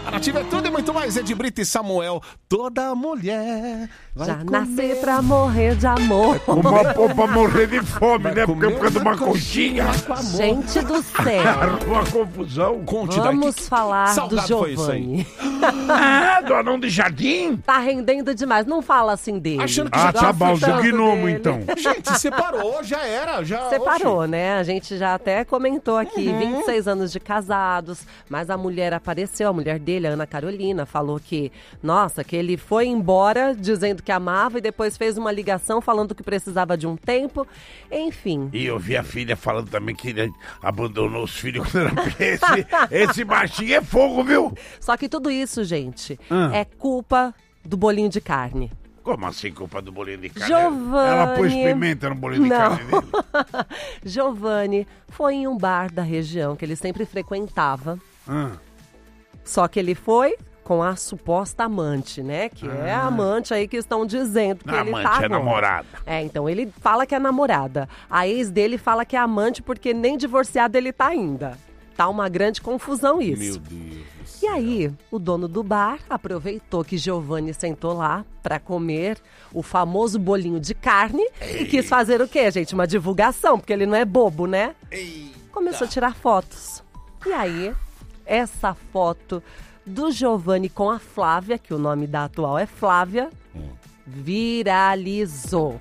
Nativa é tudo e muito mais. É de Brito e Samuel. Toda mulher vai Já comer. nasci pra morrer de amor. Pra morrer de fome, Vai né? Porque comer por causa de uma coxinha coxinha. com amor. Gente do céu. Uma confusão. Conte daí. Vamos falar do salgado foi isso aí? Giovanni. Do anão de jardim? Tá rendendo demais. Não fala assim dele. Achando que Ah, tá bom, tanto do gnomo dele. então. Gente, separou, já era. Já, Separou, né? A gente já até comentou aqui, 26 anos de casados, mas a mulher apareceu, a mulher dele, a Ana Carolina, falou que, nossa, que ele foi embora dizendo que amava e depois fez uma ligação falando que precisava de um tempo, enfim. E eu vi a filha falando também que ele abandonou os filhos quando era esse machinho é fogo, viu? Só que tudo isso, gente, é culpa do bolinho de carne. Como assim, culpa do bolinho de carne? Giovanni. Ela pôs pimenta no bolinho de Não. carne dele. Giovanni foi em um bar da região que ele sempre frequentava. Ah. Só que ele foi com a suposta amante, né? Que é a amante aí que estão dizendo que Não, ele amante, tá é agora. namorada. É, então ele fala que é namorada. A ex dele fala que é amante porque nem divorciado ele tá ainda. Tá uma grande confusão isso. Meu Deus. E aí, o dono do bar aproveitou que Giovanni sentou lá pra comer o famoso bolinho de carne e quis fazer o quê, gente? Uma divulgação, porque ele não é bobo, né? Começou a tirar fotos. E aí, essa foto do Giovanni com a Flávia, que o nome da atual é Flávia, viralizou.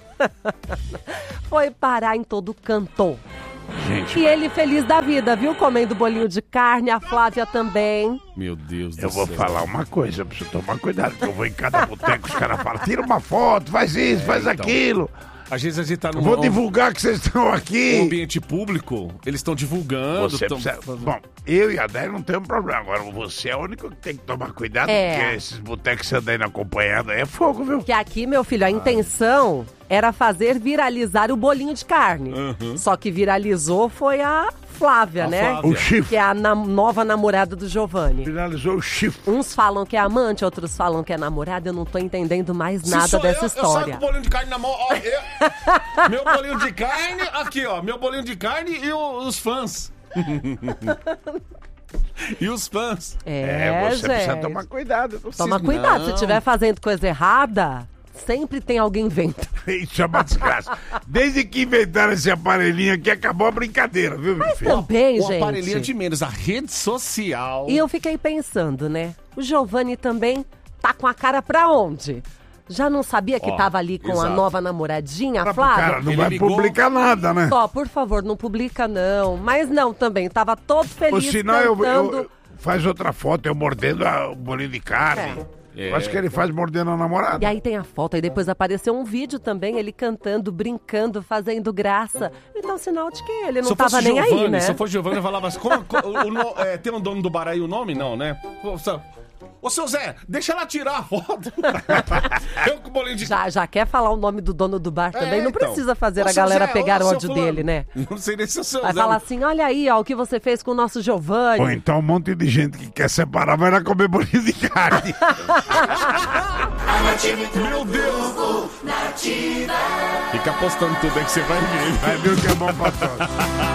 Foi parar em todo canto. Gente, E ele feliz da vida, viu? Comendo bolinho de carne, a Flávia também. Meu Deus do céu. eu vou falar uma coisa, eu preciso tomar cuidado, porque eu vou em cada boteco, os caras falam, tira uma foto, faz isso, faz então. aquilo. Às vezes a gente tá Eu vou divulgar que vocês estão num aqui. ambiente público, eles estão divulgando. Você precisa... Bom, eu e a Déia não temos problema. Agora, você é o único que tem que tomar cuidado, É. porque esses botecos que você anda indo acompanhando aí é fogo, viu? Que aqui, meu filho, a intenção era fazer viralizar o bolinho de carne. Só que viralizou foi a Flávia, A né? Flávia. O chifre. Que é a nova namorada do Giovanni. Finalizou o chifre. Uns falam que é amante, outros falam que é namorada. Eu não tô entendendo mais Se nada sou dessa eu saio história. com o bolinho de carne na mão. Ó, meu bolinho de carne, aqui, ó. Meu bolinho de carne e os fãs. E os fãs. Você precisa gente. tomar cuidado. Toma cuidado, se Não. estiver fazendo coisa errada, sempre tem alguém vendo. Isso é uma desgraça. Desde que inventaram esse aparelhinho aqui, acabou a brincadeira, viu, meu filho? Também, O aparelhinho gente. de menos, a rede social. E eu fiquei pensando, né? O Giovanni também tá com a cara pra onde? Já não sabia que Ó, tava ali com a exato. nova namoradinha, a Cara, Flávia? não Ele vai ligou- publicar nada, né? Só, por favor, não publica não. Mas não, também, tava todo Ou feliz senão cantando. faz outra foto, eu mordendo o bolinho de carne. É. Eu acho que ele faz mordendo a namorada. E aí tem a foto, aí depois apareceu um vídeo também, ele cantando, brincando, fazendo graça. Então, sinal de que ele não Se eu tava fosse nem aí, Giovanni, né? Se eu fosse Giovanni, eu falava assim, tem um dono do bar aí o nome? Não, né? Ô, seu Zé, deixa ela tirar a foto. Eu com o bolinho de Já quer falar o nome do dono do bar também? Não então. precisa fazer Ô, a seu galera Zé, pegar ô, seu ódio fulano. dele, né? Não sei nem se é o seu Vai Zé. falar assim, olha aí, ó, o que você fez com o nosso Giovanni. Ou então um monte de gente que quer separar vai lá comer bolinho de carne. Meu Deus. Fica postando tudo aí que você vai ver. Vai ver o que é bom pra todos.